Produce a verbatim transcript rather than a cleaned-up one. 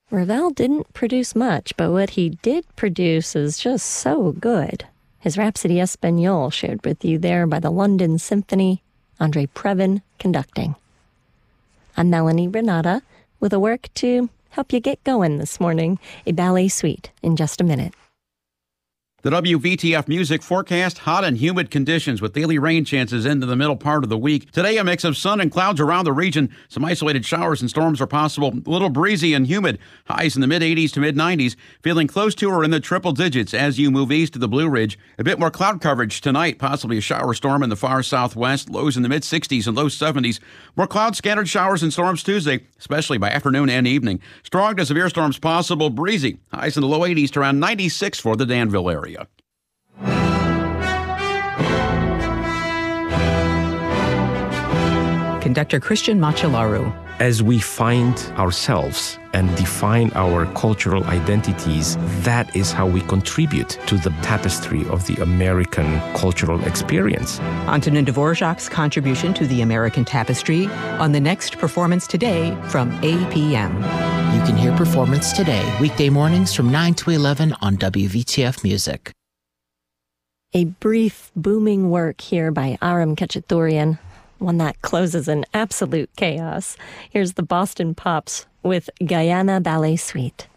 Ravel didn't produce much, but what he did produce is just so good. His Rhapsody Espagnole shared with you there by the London Symphony, Andre Previn conducting. I'm Melanie Renata with a work to help you get going this morning, a ballet suite in just a minute. The W V T F Music Forecast, hot and humid conditions with daily rain chances into the middle part of the week. Today, a mix of sun and clouds around the region. Some isolated showers and storms are possible. A little breezy and humid. Highs in the mid eighties to mid nineties. Feeling close to or in the triple digits as you move east to the Blue Ridge. A bit more cloud coverage tonight. Possibly a shower storm in the far southwest. Lows in the mid sixties and low seventies. More clouds, scattered showers and storms Tuesday, especially by afternoon and evening. Strong to severe storms possible. Breezy. Highs in the low eighties to around ninety-six for the Danville area. Conductor Christian Machelaru. As we find ourselves and define our cultural identities, that is how we contribute to the tapestry of the American cultural experience. Antonin Dvorak's contribution to the American tapestry on the next Performance Today from eight p.m. You can hear Performance Today weekday mornings from nine to eleven on W V T F Music. A brief, booming work here by Aram Khachaturian, one that closes in absolute chaos. Here's the Boston Pops with Guyana Ballet Suite.